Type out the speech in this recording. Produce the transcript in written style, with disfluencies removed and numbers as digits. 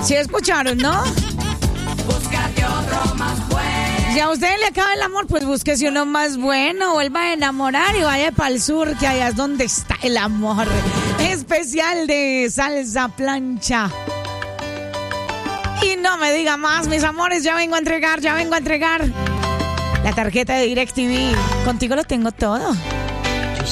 Sí escucharon, ¿no? Búscate otro más bueno. Si a usted le acaba el amor, pues búsquese uno más bueno, vuelva a enamorar y vaya para el sur, que allá es donde está el amor. Especial de salsa plancha. Y no me diga más, mis amores, ya vengo a entregar la tarjeta de DirecTV. Contigo lo tengo todo.